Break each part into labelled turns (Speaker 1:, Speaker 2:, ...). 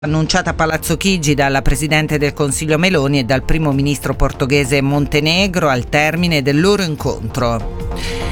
Speaker 1: Annunciata a Palazzo Chigi dalla Presidente del Consiglio Meloni e dal Primo Ministro portoghese Montenegro al termine del loro incontro.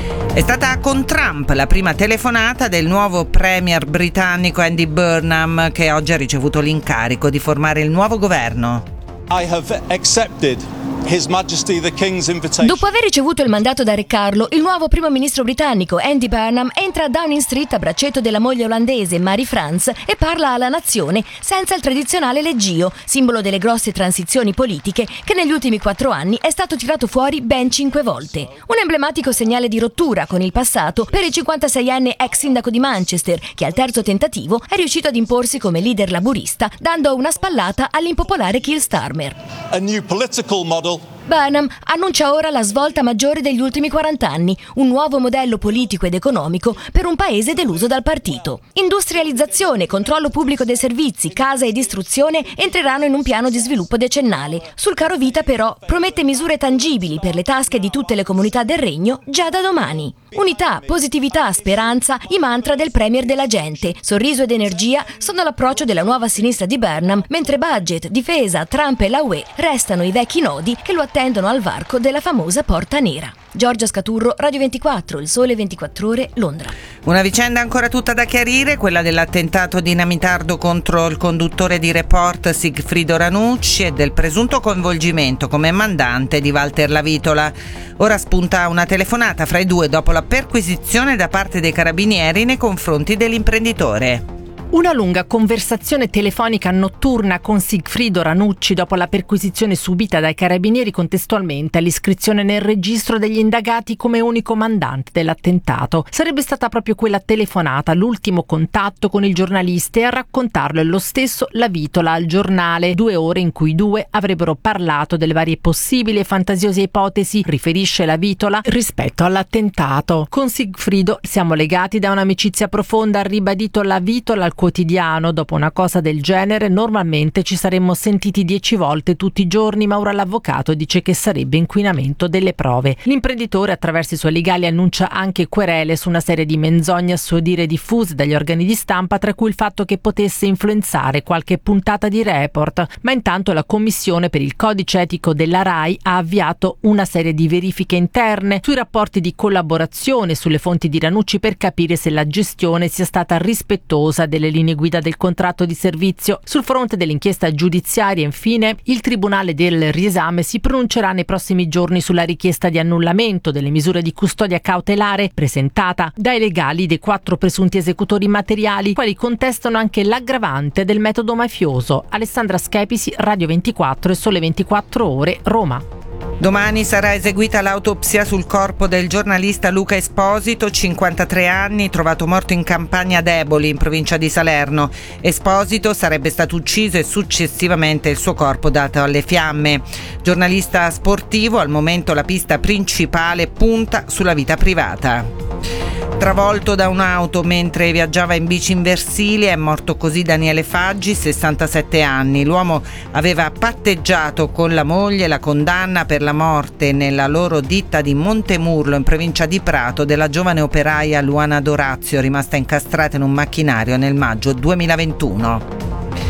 Speaker 1: È stata con Trump la prima telefonata del nuovo premier britannico Andy Burnham, che oggi ha ricevuto l'incarico di formare il nuovo governo.
Speaker 2: I have accepted His Majesty the King's invitation.
Speaker 3: Dopo aver ricevuto il mandato da Re Carlo, il nuovo primo ministro britannico Andy Burnham entra a Downing Street a braccetto della moglie olandese Marie-France e parla alla nazione senza il tradizionale leggio, simbolo delle grosse transizioni politiche che negli ultimi 4 anni è stato tirato fuori ben 5 volte. Un emblematico segnale di rottura con il passato per il 56enne ex sindaco di Manchester, che al terzo tentativo è riuscito ad imporsi come leader laburista, dando una spallata all'impopolare Keir Starmer.
Speaker 2: A new political model.
Speaker 3: Burnham annuncia ora la svolta maggiore degli ultimi 40 anni, un nuovo modello politico ed economico per un paese deluso dal partito. Industrializzazione, controllo pubblico dei servizi, casa ed istruzione entreranno in un piano di sviluppo decennale. Sul caro vita però promette misure tangibili per le tasche di tutte le comunità del regno già da domani. Unità, positività, speranza, i mantra del premier della gente. Sorriso ed energia sono l'approccio della nuova sinistra di Burnham, mentre budget, difesa, Trump e la UE restano i vecchi nodi che lo attendono al varco della famosa Porta Nera. Giorgia Scaturro, Radio 24, Il Sole 24 Ore, Londra.
Speaker 1: Una vicenda ancora tutta da chiarire, quella dell'attentato dinamitardo contro il conduttore di Report Sigfrido Ranucci e del presunto coinvolgimento come mandante di Walter Lavitola. Ora spunta una telefonata fra i due dopo la perquisizione da parte dei carabinieri nei confronti dell'imprenditore.
Speaker 4: Una lunga conversazione telefonica notturna con Sigfrido Ranucci dopo la perquisizione subita dai carabinieri contestualmente all'iscrizione nel registro degli indagati come unico mandante dell'attentato. Sarebbe stata proprio quella telefonata l'ultimo contatto con il giornalista, e a raccontarlo è lo stesso Lavitola al giornale. 2 ore in cui i due avrebbero parlato delle varie possibili e fantasiose ipotesi, riferisce Lavitola, rispetto all'attentato. Con Sigfrido siamo legati da un'amicizia profonda, ha ribadito Lavitola al quotidiano. Dopo una cosa del genere normalmente ci saremmo sentiti 10 volte tutti i giorni, ma ora l'avvocato dice che sarebbe inquinamento delle prove. L'imprenditore attraverso i suoi legali annuncia anche querele su una serie di menzogne a suo dire diffuse dagli organi di stampa, tra cui il fatto che potesse influenzare qualche puntata di Report. Ma intanto la commissione per il codice etico della RAI ha avviato una serie di verifiche interne sui rapporti di collaborazione, sulle fonti di Ranucci, per capire se la gestione sia stata rispettosa delle linee guida del contratto di servizio. Sul fronte dell'inchiesta giudiziaria, infine, il Tribunale del riesame si pronuncerà nei prossimi giorni sulla richiesta di annullamento delle misure di custodia cautelare presentata dai legali dei 4 presunti esecutori materiali, quali contestano anche l'aggravante del metodo mafioso. Alessandra Schepisi, Radio 24 e Sole 24 Ore, Roma.
Speaker 1: Domani sarà eseguita l'autopsia sul corpo del giornalista Luca Esposito, 53 anni, trovato morto in campagna d'Eboli, in provincia di Salerno. Esposito sarebbe stato ucciso e successivamente il suo corpo dato alle fiamme. Giornalista sportivo, al momento la pista principale punta sulla vita privata. Travolto da un'auto mentre viaggiava in bici in Versilia, è morto così Daniele Faggi, 67 anni. L'uomo aveva patteggiato con la moglie la condanna per la morte nella loro ditta di Montemurlo, in provincia di Prato, della giovane operaia Luana Dorazio, rimasta incastrata in un macchinario nel maggio 2021.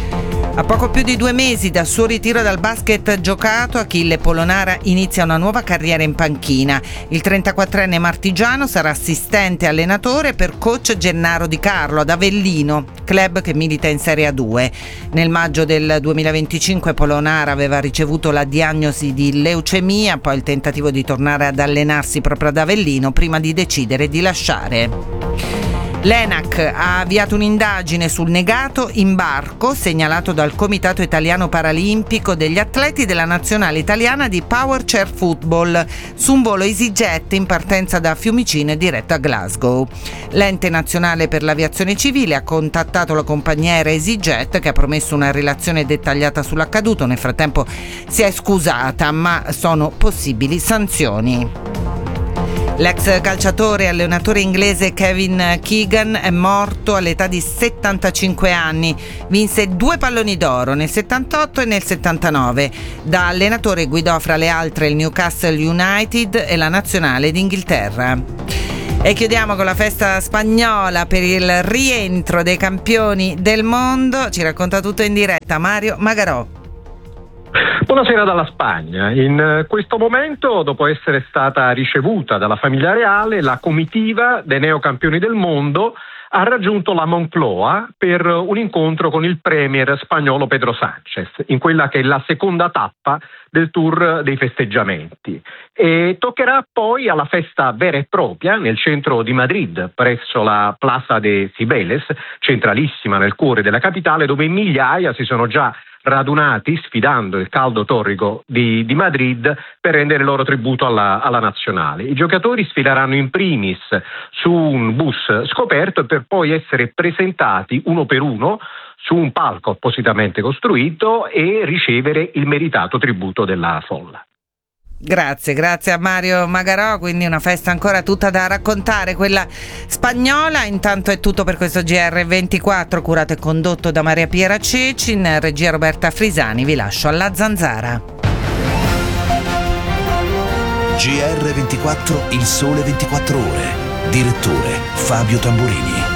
Speaker 1: A poco più di 2 mesi dal suo ritiro dal basket giocato, Achille Polonara inizia una nuova carriera in panchina. Il 34enne martigiano sarà assistente allenatore per coach Gennaro Di Carlo ad Avellino, club che milita in Serie A2. Nel maggio del 2025 Polonara aveva ricevuto la diagnosi di leucemia, poi il tentativo di tornare ad allenarsi proprio ad Avellino prima di decidere di lasciare. L'ENAC ha avviato un'indagine sul negato imbarco segnalato dal Comitato Italiano Paralimpico degli atleti della nazionale italiana di Power Chair Football su un volo EasyJet in partenza da Fiumicino e diretto a Glasgow. L'ente nazionale per l'aviazione civile ha contattato la compagnia aerea EasyJet, che ha promesso una relazione dettagliata sull'accaduto. Nel frattempo si è scusata, ma sono possibili sanzioni. L'ex calciatore e allenatore inglese Kevin Keegan è morto all'età di 75 anni. Vinse 2 palloni d'oro nel 78 e nel 79. Da allenatore guidò fra le altre il Newcastle United e la nazionale d'Inghilterra. E chiudiamo con la festa spagnola per il rientro dei campioni del mondo. Ci racconta tutto in diretta Mario Magarò.
Speaker 5: Buonasera dalla Spagna. In questo momento, dopo essere stata ricevuta dalla famiglia reale, la comitiva dei neocampioni del mondo ha raggiunto la Moncloa per un incontro con il premier spagnolo Pedro Sánchez, in quella che è la seconda tappa del tour dei festeggiamenti. E toccherà poi alla festa vera e propria nel centro di Madrid, presso la Plaza de Cibeles, centralissima nel cuore della capitale, dove migliaia si sono già radunati sfidando il caldo torrico di Madrid per rendere loro tributo alla nazionale. I giocatori sfileranno in primis su un bus scoperto e per poi essere presentati uno per uno su un palco appositamente costruito e ricevere il meritato tributo della folla.
Speaker 1: Grazie a Mario Magarò, quindi una festa ancora tutta da raccontare, quella spagnola. Intanto è tutto per questo GR24, curato e condotto da Maria Piera Ceci, in regia Roberta Frisani. Vi lascio alla Zanzara.
Speaker 6: GR24, il sole 24 ore. Direttore Fabio Tamburini.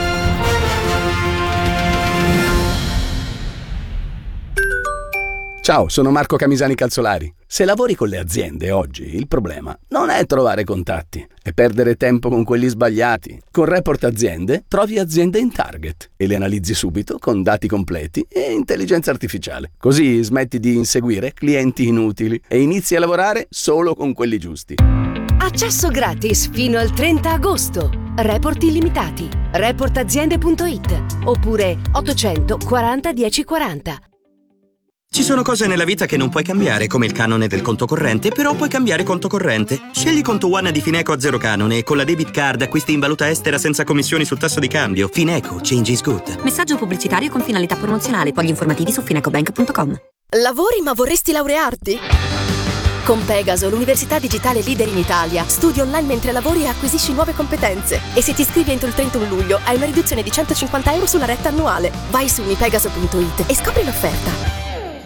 Speaker 7: Ciao, sono Marco Camisani Calzolari. Se lavori con le aziende oggi, il problema non è trovare contatti, è perdere tempo con quelli sbagliati. Con Report Aziende trovi aziende in target e le analizzi subito con dati completi e intelligenza artificiale. Così smetti di inseguire clienti inutili e inizi a lavorare solo con quelli giusti.
Speaker 8: Accesso gratis fino al 30 agosto. Report illimitati. Reportaziende.it oppure 840 1040.
Speaker 9: Ci sono cose nella vita che non puoi cambiare, come il canone del conto corrente, però puoi cambiare conto corrente. Scegli Conto One di Fineco a zero canone e con la debit card acquisti in valuta estera senza commissioni sul tasso di cambio. Fineco, change is good.
Speaker 10: Messaggio pubblicitario con finalità promozionale. Poi gli informativi su finecobank.com.
Speaker 8: Lavori ma vorresti laurearti? Con Pegaso, l'università digitale leader in Italia, studi online mentre lavori e acquisisci nuove competenze. E se ti iscrivi entro il 31 luglio hai una riduzione di €150 sulla retta annuale. Vai su unipegaso.it e scopri l'offerta.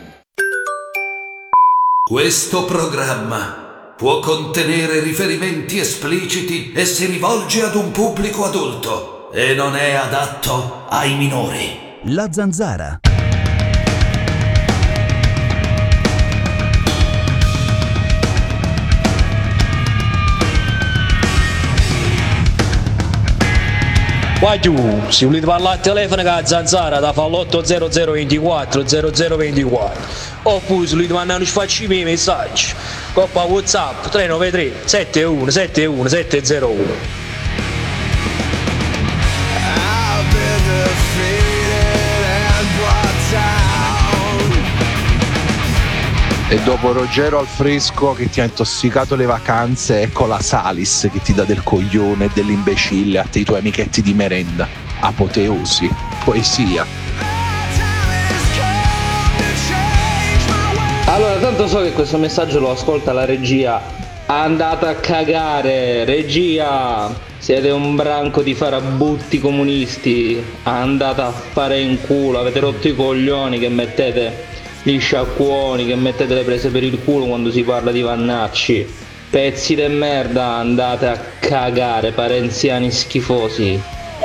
Speaker 11: Questo programma può contenere riferimenti espliciti e si rivolge ad un pubblico adulto e non è adatto ai minori.
Speaker 6: La Zanzara.
Speaker 12: Qua giù, se volete parlare al telefono con la Zanzara da fa l'80024 0024 oppure se volete mandare un sfacci miei messaggi coppa WhatsApp 393 71 71 701.
Speaker 13: E dopo Ruggero Alfresco che ti ha intossicato le vacanze, ecco la Salis che ti dà del coglione e dell'imbecille a te i tuoi amichetti di merenda. Apoteosi, poesia.
Speaker 14: Allora, tanto so che questo messaggio lo ascolta la regia. Andate a cagare, regia! Siete un branco di farabutti comunisti. Andate a fare in culo, avete rotto i coglioni che mettete gli sciacquoni, che mettete le prese per il culo quando si parla di Vannacci. Pezzi de merda, andate a cagare, parenziani schifosi.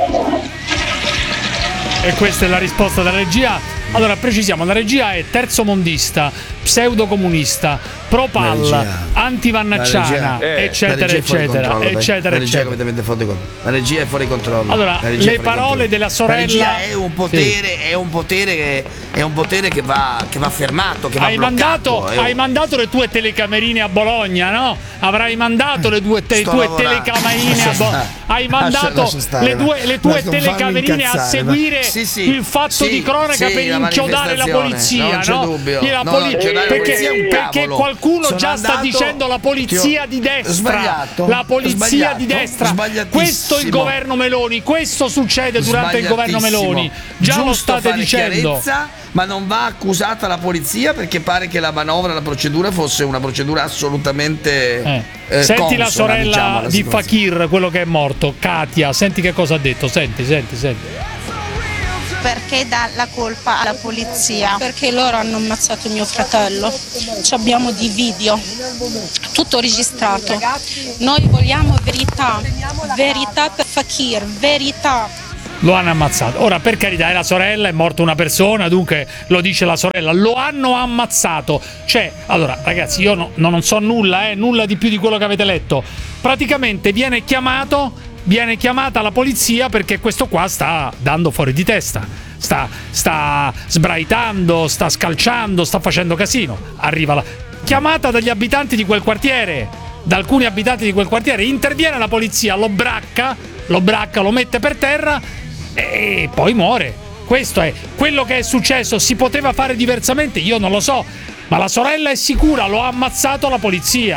Speaker 15: E questa è la risposta della regia. Allora precisiamo, la regia è terzomondista, pseudocomunista, pro palla, antivannacciana, eccetera eccetera eccetera eccetera.
Speaker 16: La regia è fuori controllo.
Speaker 15: Allora, le parole della sorella.
Speaker 16: La regia è un potere, sì. è un potere che va fermato, che va bloccato.
Speaker 15: Hai mandato le tue telecamerine a Bologna, no? Avrai mandato le tue telecamerine a Bologna. Hai mandato le tue telecamerine a seguire il fatto di cronaca per inchiodare la polizia, no? Perché qualcuno già sta dicendo la polizia di destra. La polizia di destra. Questo è il governo Meloni, questo succede durante il governo Meloni. Già lo state dicendo.
Speaker 16: Ma non va accusata la polizia perché pare che la manovra, la procedura fosse una procedura assolutamente
Speaker 15: senti
Speaker 16: consona,
Speaker 15: la sorella
Speaker 16: diciamo,
Speaker 15: di Fakir, quello che è morto, Katia, senti che cosa ha detto, senti.
Speaker 17: perché dà la colpa alla polizia. Perché loro hanno ammazzato mio fratello. Ci abbiamo di video, tutto registrato. Noi vogliamo verità per Fakir, verità.
Speaker 15: Lo hanno ammazzato. Ora, per carità, è la sorella, è morta una persona, dunque lo dice la sorella, lo hanno ammazzato. Cioè, allora, ragazzi, io non so nulla di più di quello che avete letto. Praticamente viene chiamata la polizia perché questo qua sta dando fuori di testa. Sta sbraitando, sta scalciando, sta facendo casino. Arriva la chiamata dagli abitanti di quel quartiere, da alcuni abitanti di quel quartiere, interviene la polizia, lo bracca, lo mette per terra e poi muore. Questo è quello che è successo. Si poteva fare diversamente? Io non lo so, ma la sorella è sicura, lo ha ammazzato la polizia.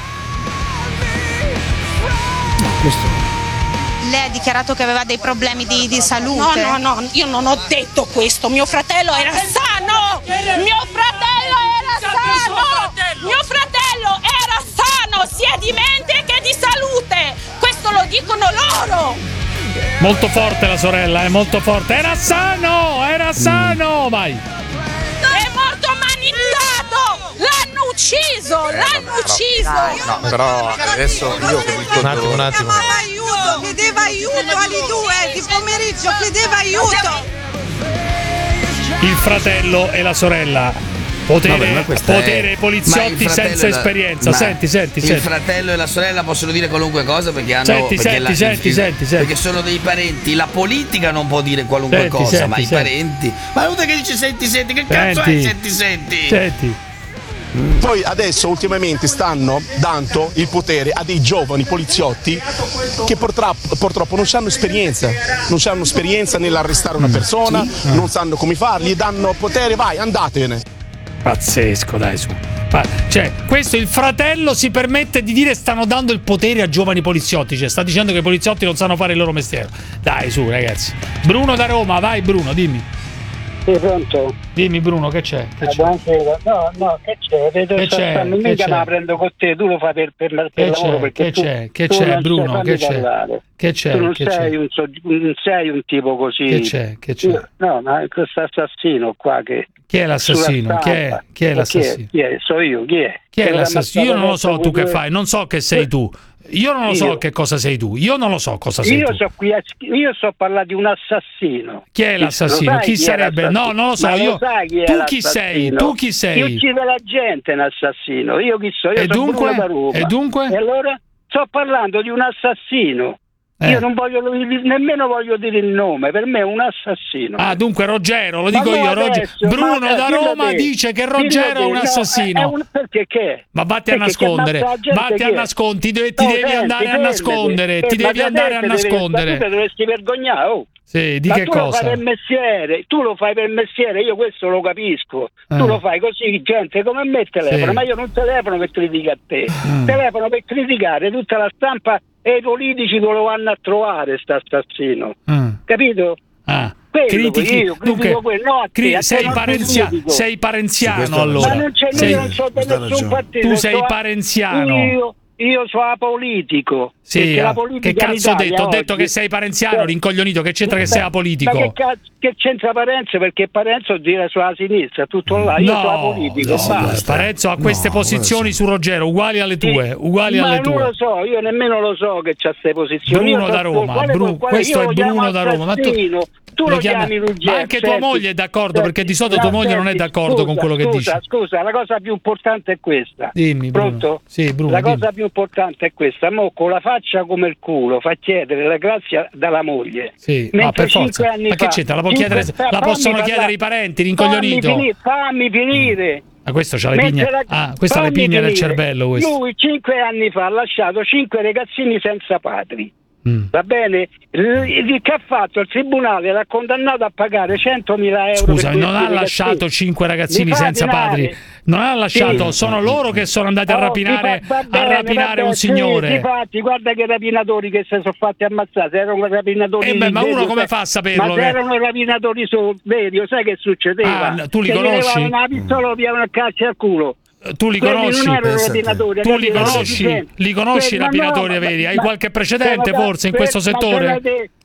Speaker 17: Lei ha dichiarato che aveva dei problemi di salute. No, io non ho detto questo. Mio fratello era sano. Mio fratello era sano, sia di mente che di salute. Questo lo dicono loro.
Speaker 15: Molto forte la sorella, è molto forte. Era sano, vai.
Speaker 17: È morto manizzato. L'hanno ucciso.
Speaker 18: No, però adesso io un attimo.
Speaker 17: Chiedeva aiuto alle 2 di pomeriggio, chiedeva aiuto.
Speaker 15: Il fratello e la sorella. Potere poliziotti senza esperienza. Senti.
Speaker 16: Il fratello e la sorella possono dire qualunque cosa perché hanno.
Speaker 15: Senti.
Speaker 16: Perché sono dei parenti. La politica non può dire qualunque cosa, ma i parenti. Ma non è che dice senti, che cazzo è senti?
Speaker 18: Poi adesso ultimamente stanno dando il potere a dei giovani poliziotti che purtroppo non hanno esperienza nell'arrestare una persona, non sanno come farli, danno potere, vai, andatevene.
Speaker 15: Pazzesco, dai, su. Cioè, questo il fratello si permette di dire stanno dando il potere a giovani poliziotti, cioè sta dicendo che i poliziotti non sanno fare il loro mestiere. Dai, su, ragazzi. Bruno da Roma, vai Bruno, dimmi.
Speaker 19: Sì, pronto?
Speaker 15: Dimmi Bruno, che c'è?
Speaker 19: Buonasera. No, che c'è? Vedo che mica me la prendo con te, tu lo fai per lavoro perché
Speaker 15: che c'è Bruno? Che c'è?
Speaker 19: Tu non sei un tipo così.
Speaker 15: Che c'è?
Speaker 19: No, ma questo assassino qua che.
Speaker 15: Chi è l'assassino? Chi è l'assassino?
Speaker 19: Chi è? So io, chi è?
Speaker 15: Chi è l'assassino? Io non lo so tu che fai, non so che sei tu. Io non lo so che cosa sei tu. Io non lo so cosa sei tu.
Speaker 19: Io so parlare di un assassino.
Speaker 15: Chi è l'assassino? Chi sarebbe? No, non lo so. Tu chi sei?
Speaker 19: Chi uccide la gente è un assassino. Io chi so? Io sono Bruno da Roma.
Speaker 15: E dunque?
Speaker 19: E allora sto parlando di un assassino. Io non voglio nemmeno dire il nome, per me è un assassino.
Speaker 15: Ah, dunque Ruggero, lo dico io. Bruno da Roma dice che Ruggero è un assassino.
Speaker 19: Perché che?
Speaker 15: Ma vatti a nascondere. Ti devi andare a nascondere. Ti devi andare a nascondere.
Speaker 19: Tu dovresti vergognare, oh.
Speaker 15: Sì, di che cosa?
Speaker 19: Tu lo fai per mestiere, io questo lo capisco. Tu lo fai così, gente come me telefono, ma io non telefono per criticare a te. Telefono per criticare tutta la stampa e i politici lo vanno a trovare sta assassino. Capito?
Speaker 15: Critichi, dunque, sei parenziano allora.
Speaker 19: Ma non c'è non so per nessun partito.
Speaker 15: Tu sei parenziano.
Speaker 19: Io sono apolitico.
Speaker 15: Sì, che cazzo ho detto? Ho detto che sei parenziano, rincoglionito. Che c'entra che sei apolitico?
Speaker 19: Ma che c'entra Parenzo? Perché Parenzo gira sulla sinistra, tutto là. Io sono apolitico.
Speaker 15: Parenzo ha queste posizioni su Ruggero, uguali alle tue.
Speaker 19: Ma non lo so, io nemmeno lo so che c'ha queste posizioni.
Speaker 15: Bruno da Roma. Questo è Bruno da Roma.
Speaker 19: Tu lo chiami Ruggero.
Speaker 15: Ma anche tua moglie è d'accordo, perché di solito tua moglie non è d'accordo con quello che dici.
Speaker 19: Scusa, la cosa più importante è questa.
Speaker 15: Dimmi, Bruno.
Speaker 19: Pronto?
Speaker 15: Sì, Bruno.
Speaker 19: La cosa più importante è questa. Mo con la faccia come il culo fa chiedere la grazia dalla moglie.
Speaker 15: Sì, ma per forza. Ma che c'entra? La possono chiedere i parenti, rincoglionito.
Speaker 19: Fammi finire.
Speaker 15: Ma questo c'ha le pigne. Questa ha le pigne nel cervello. Questo.
Speaker 19: Lui 5 anni fa ha lasciato 5 ragazzini senza padri. Va bene? Che ha fatto? Il tribunale l'ha condannato a pagare 100.000 euro.
Speaker 15: Scusa, non ha lasciato 5 ragazzini senza padri. Non ha lasciato, sono loro che sono andati a rapinare un signore.
Speaker 19: Infatti, guarda che rapinatori che si sono fatti ammazzare, erano rapinatori.
Speaker 15: Ma uno come fa a saperlo?
Speaker 19: Ma erano rapinatori veri, sai che succedeva?
Speaker 15: Tu li conosci?
Speaker 19: Una pistola via una caccia al culo.
Speaker 15: Tu li conosci? Li conosci i rapinatori veri? Hai qualche precedente forse in questo settore?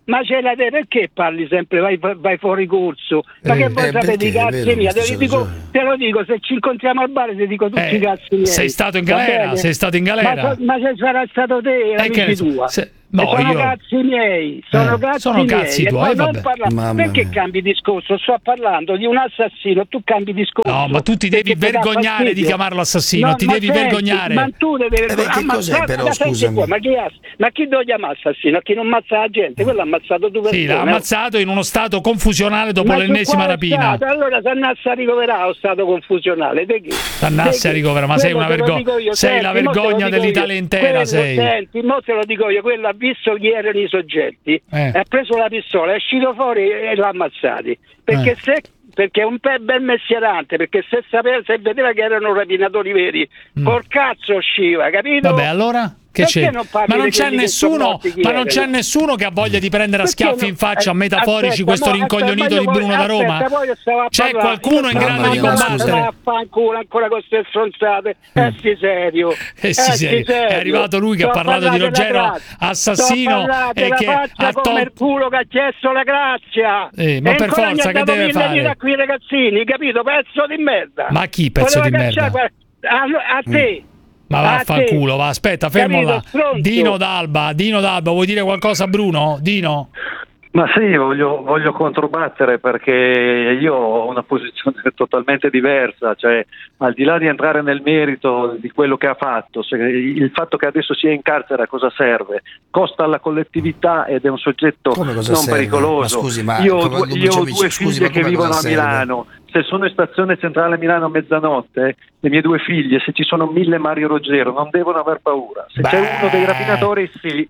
Speaker 19: Ma ce la te, perché parli sempre, vai fuori corso? Ma che vuoi sapere di cazzi miei? Te lo dico, se ci incontriamo al bar ti dico tutti i cazzi miei.
Speaker 15: Sei stato in galera, sei stato in galera.
Speaker 19: Ma se sarà stato te, amici tua. Sono cazzi miei, sono cazzi
Speaker 15: tuoi,
Speaker 19: perché cambi discorso? Sto parlando di un assassino, tu cambi discorso.
Speaker 15: No, ma tu ti devi vergognare di chiamarlo assassino,
Speaker 19: no,
Speaker 15: ti devi vergognare.
Speaker 19: Ma tu devi vergognare.
Speaker 16: Che cos'è però, scusami?
Speaker 19: Ma chi lo chiama assassino? A chi non ammazza la gente? Quello ha ammazzato due persone.
Speaker 15: Sì, l'ha ammazzato in uno stato confusionale dopo l'ennesima rapina.
Speaker 19: Allora s'annassa a ricoverare lo stato confusionale.
Speaker 15: S'annassa a ricoverare, ma sei una vergogna. Sei la vergogna dell'Italia intera, sei.
Speaker 19: Senti, mo te lo dico io, quello ha visto chi erano i soggetti, ha preso la pistola, è uscito fuori e l'ha ammazzati. Perché perché è un bel messierante, perché se vedeva che erano rapinatori veri, col cazzo usciva, capito?
Speaker 15: Vabbè, allora che c'è? Ma non c'è nessuno che ha voglia di prendere a schiaffi in faccia a metaforici questo rincoglionito di Bruno da Roma? C'è qualcuno in grado di combattere?
Speaker 19: Affanculo ancora con queste stronzate. Sì, serio.
Speaker 15: È arrivato lui che ha parlato di Ruggero assassino e che ha
Speaker 19: come il culo che ha chiesto la grazia.
Speaker 15: Ma per forza che deve fare?
Speaker 19: A quei ragazzini, capito? Pezzo di merda.
Speaker 15: Ma chi pezzo di merda?
Speaker 19: A te.
Speaker 15: Ma vaffanculo, va, aspetta, fermo là. Dino D'Alba, vuoi dire qualcosa a Bruno? Dino?
Speaker 20: Ma sì, voglio controbattere perché io ho una posizione totalmente diversa, cioè al di là di entrare nel merito di quello che ha fatto, il fatto che adesso sia in carcere a cosa serve? Costa alla collettività ed è un soggetto non pericoloso.
Speaker 16: Ma scusi,
Speaker 20: io ho due figlie che vivono a Milano. Se sono in stazione centrale a Milano a mezzanotte, le mie due figlie, se ci sono 1000 Mario Ruggero, non devono aver paura. Se c'è uno dei rapinatori, sì.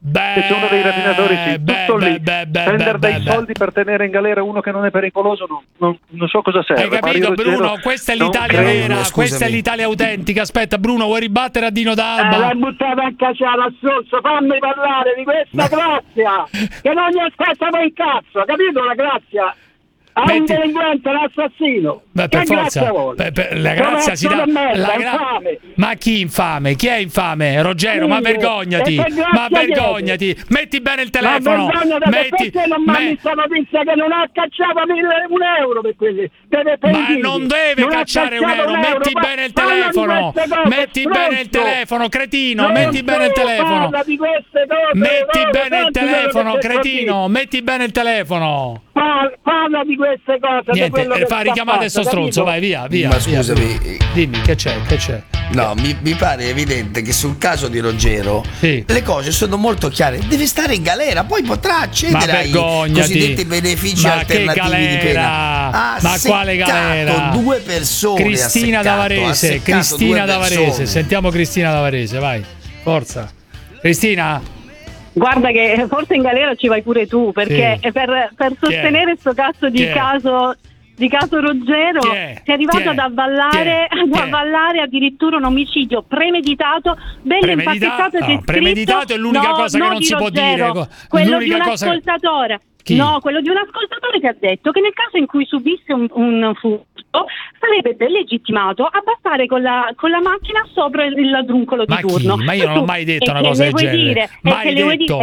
Speaker 20: Tutto lì. Prendere dei soldi per tenere in galera uno che non è pericoloso, non so cosa serve.
Speaker 15: Hai capito, Bruno? Questa è l'Italia vera, questa è l'Italia autentica. Aspetta, Bruno, vuoi ribattere a Dino D'Alba?
Speaker 19: L'hai buttata in cacciata, stronzo, fammi parlare di questa grazia, che non gli aspetta un cazzo, capito la grazia? A un delinquente, l'assassino.
Speaker 15: Beh, per forza. La grazia si dà. Ma chi infame? Chi è infame? Ruggero, ma vergognati! Ma vergognati! Metti bene il telefono!
Speaker 19: Perché non mandi sta notizia che non ha cacciato €1 per quelli?
Speaker 15: Ma non deve cacciare €1! Metti bene il telefono! Metti bene il telefono, cretino! Metti bene il telefono! Metti bene il telefono, cretino! Metti bene il telefono!
Speaker 19: Parla di queste cose.
Speaker 15: Niente, fa richiamare sto stronzo, vai via.
Speaker 16: Ma scusami,
Speaker 15: dimmi che c'è.
Speaker 16: No, mi pare evidente che sul caso di Ruggero le cose sono molto chiare. Deve stare in galera, poi potrà accedere ai cosiddetti benefici alternativi di pena.
Speaker 15: Ma quale galera?
Speaker 16: Due persone.
Speaker 15: Cristina Davarese. Sentiamo Cristina Davarese, vai. Forza. Cristina?
Speaker 21: Guarda che forse in galera ci vai pure tu, perché per sostenere questo cazzo di caso Ruggero sei arrivato ad avvallare addirittura un omicidio premeditato, bello impacchettato.
Speaker 15: Premeditato è l'unica cosa che non si può dire.
Speaker 21: Quello di un ascoltatore. No, quello di un ascoltatore che ha detto che nel caso in cui subisse un furto sarebbe delegittimato a passare con la macchina sopra il ladruncolo di turno.
Speaker 15: Ma io non ho mai detto una cosa del genere. Mai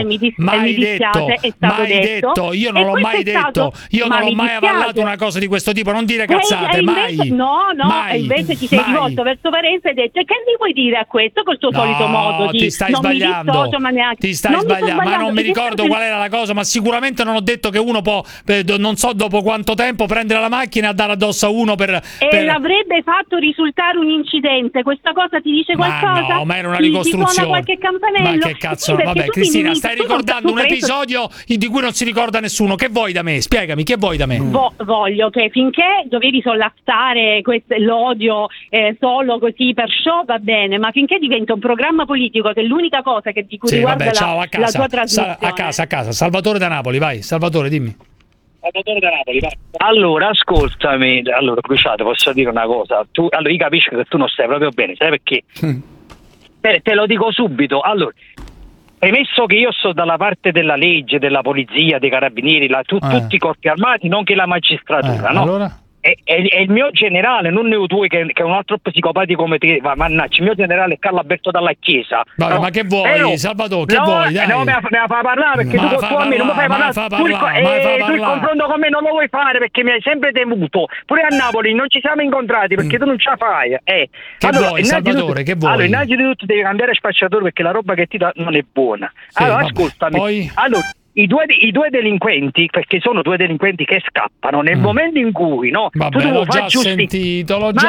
Speaker 15: detto. Io non l'ho mai detto. Io non ho mai avallato una cosa di questo tipo. Non dire cazzate, mai.
Speaker 21: No, invece ti sei rivolto verso Varenza e hai detto: che mi vuoi dire a questo col tuo solito modo di
Speaker 15: ti stai sbagliando.
Speaker 21: Ti stai
Speaker 15: sbagliando, ma non mi ricordo qual era la cosa, ma sicuramente non ho detto che uno può, non so dopo quanto tempo, prendere la macchina e dare addosso a uno per
Speaker 21: l'avrebbe fatto risultare un incidente. Questa cosa ti dice qualcosa?
Speaker 15: No, ma era una ricostruzione.
Speaker 21: Ti suona qualche campanello?
Speaker 15: Ma che cazzo? Vabbè, Cristina, stai ricordando un episodio di cui non si ricorda nessuno. Che vuoi da me? Spiegami, che vuoi da me?
Speaker 21: Voglio che finché dovevi sollazzare l'odio solo così per show, va bene, ma finché diventa un programma politico, che è l'unica cosa di cui riguarda la tua trasmissione.
Speaker 15: A casa. Salvatore da Napoli, vai. Salvatore, dimmi.
Speaker 22: Allora, ascoltami, Cruciato, posso dire una cosa? Io capisco che tu non stai proprio bene, sai perché? Te lo dico subito. Allora, premesso che io sto dalla parte della legge, della polizia, dei carabinieri, tutti i corpi armati, nonché la magistratura, no?
Speaker 15: Allora?
Speaker 22: è il mio generale, non tu che è un altro psicopatico come te. Mannaggia, il mio generale è Carlo Alberto Dalla Chiesa.
Speaker 15: Ma che vuoi, Salvatore? Che vuoi? Dai.
Speaker 22: No, me la fa parlare perché tu a me non mi fai parlare. Tu il confronto con me non lo vuoi fare perché mi hai sempre temuto. Pure a Napoli non ci siamo incontrati perché tu non ce la fai.
Speaker 15: Che vuoi, Salvatore? Che vuoi?
Speaker 22: Allora, innanzitutto devi cambiare spacciatore perché la roba che ti dà non è buona.
Speaker 15: Sì,
Speaker 22: allora, ascoltami.
Speaker 15: Poi?
Speaker 22: Allora, I due delinquenti, perché sono due delinquenti che scappano nel momento in cui, no?
Speaker 15: Vabbè, l'ho già sentito,